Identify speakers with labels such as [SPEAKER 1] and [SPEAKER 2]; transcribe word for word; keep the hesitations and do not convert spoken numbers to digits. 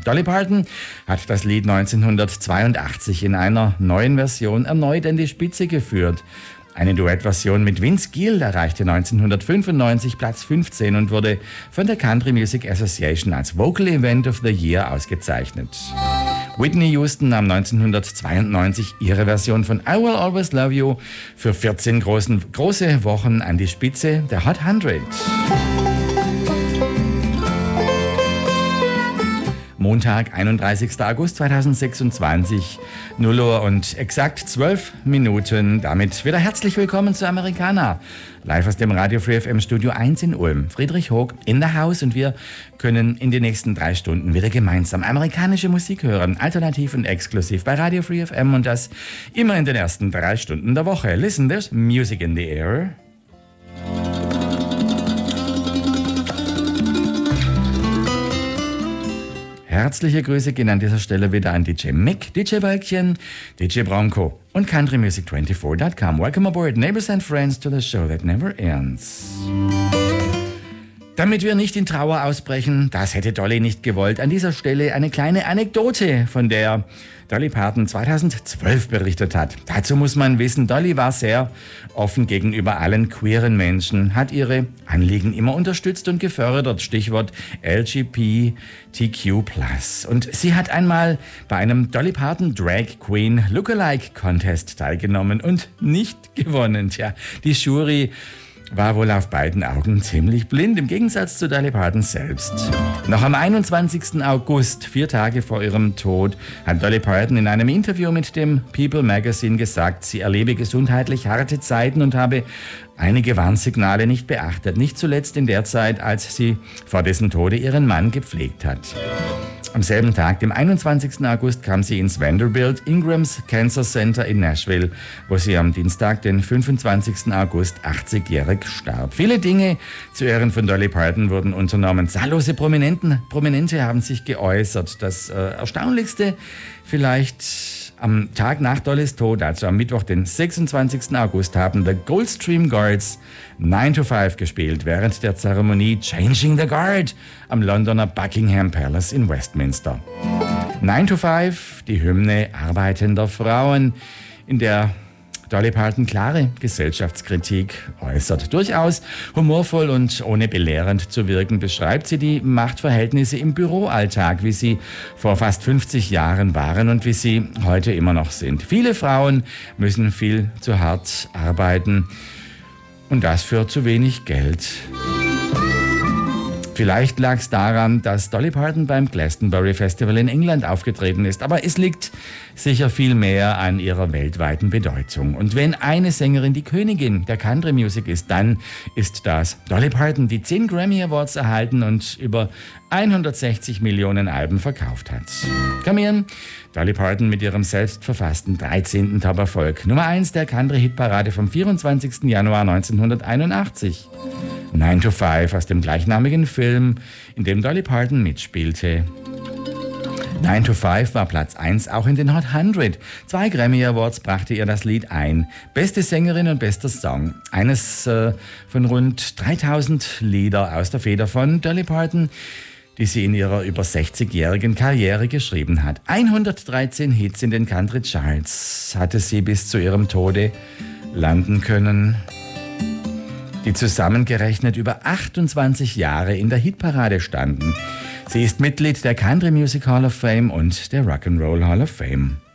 [SPEAKER 1] Dolly Parton hat das Lied neunzehnhundertzweiundachtzig in einer neuen Version erneut an die Spitze geführt. Eine Duettversion mit Vince Gill erreichte neunzehnhundertfünfundneunzig Platz fünfzehn und wurde von der Country Music Association als Vocal Event of the Year ausgezeichnet. Whitney Houston nahm neunzehnhundertzweiundneunzig ihre Version von I Will Always Love You für vierzehn großen, große Wochen an die Spitze der Hot hundert. Montag, einunddreißigster August zweitausendsechsundzwanzig, null Uhr und exakt zwölf Minuten. Damit wieder herzlich willkommen zu Americana. Live aus dem Radio Free F M Studio eins in Ulm. Friedrich Hoog in the house und wir können in den nächsten drei Stunden wieder gemeinsam amerikanische Musik hören. Alternativ und exklusiv bei Radio Free F M und das immer in den ersten drei Stunden der Woche. Listen, there's music in the air. Herzliche Grüße gehen an dieser Stelle wieder an D J Mick, D J Wölkchen, D J Bronco und Country Music twenty-four dot com. Welcome aboard, neighbors and friends, to the show that never ends. Damit wir nicht in Trauer ausbrechen, das hätte Dolly nicht gewollt, an dieser Stelle eine kleine Anekdote, von der Dolly Parton zweitausendzwölf berichtet hat. Dazu muss man wissen, Dolly war sehr offen gegenüber allen queeren Menschen, hat ihre Anliegen immer unterstützt und gefördert, Stichwort L G B T Q plus. Und sie hat einmal bei einem Dolly Parton Drag Queen Lookalike Contest teilgenommen und nicht gewonnen. Tja, die Jury war wohl auf beiden Augen ziemlich blind, im Gegensatz zu Dolly Parton selbst. Noch am einundzwanzigsten August, vier Tage vor ihrem Tod, hat Dolly Parton in einem Interview mit dem People Magazine gesagt, sie erlebe gesundheitlich harte Zeiten und habe einige Warnsignale nicht beachtet. Nicht zuletzt in der Zeit, als sie vor dessen Tode ihren Mann gepflegt hat. Am selben Tag, dem einundzwanzigsten August, kam sie ins Vanderbilt Ingrams Cancer Center in Nashville, wo sie am Dienstag, den fünfundzwanzigsten August, achtzigjährig starb. Viele Dinge zu Ehren von Dolly Parton wurden unternommen. Zahllose Prominenten, Prominente haben sich geäußert. Das äh, Erstaunlichste vielleicht: am Tag nach Dollys Tod, also am Mittwoch, den sechsundzwanzigsten August, haben The Goldstream Guards nine to five gespielt, während der Zeremonie Changing the Guard am Londoner Buckingham Palace in Westminster. nine to five, die Hymne arbeitender Frauen, in der Dolly Parton klare Gesellschaftskritik äußert. Durchaus humorvoll und ohne belehrend zu wirken beschreibt sie die Machtverhältnisse im Büroalltag, wie sie vor fast fünfzig Jahren waren und wie sie heute immer noch sind. Viele Frauen müssen viel zu hart arbeiten und das für zu wenig Geld. Vielleicht lag es daran, dass Dolly Parton beim Glastonbury Festival in England aufgetreten ist, aber es liegt sicher viel mehr an ihrer weltweiten Bedeutung. Und wenn eine Sängerin die Königin der Country Music ist, dann ist das Dolly Parton, die zehn Grammy Awards erhalten und über hundertsechzig Millionen Alben verkauft hat. Come Dolly Parton mit ihrem selbstverfassten dreizehnten Top-Erfolg. Nummer eins der Country-Hitparade vom vierundzwanzigsten Januar neunzehnhunderteinundachtzig. nine to five aus dem gleichnamigen Film, in dem Dolly Parton mitspielte. nine to five war Platz eins auch in den Hot hundert. Zwei Grammy Awards brachte ihr das Lied ein. Beste Sängerin und bester Song. Eines äh, von rund dreitausend Lieder aus der Feder von Dolly Parton, die sie in ihrer über sechzigjährigen Karriere geschrieben hat. hundertdreizehn Hits in den Country Charts hatte sie bis zu ihrem Tode landen können, die zusammengerechnet über achtundzwanzig Jahre in der Hitparade standen. Sie ist Mitglied der Country Music Hall of Fame und der Rock'n'Roll Hall of Fame.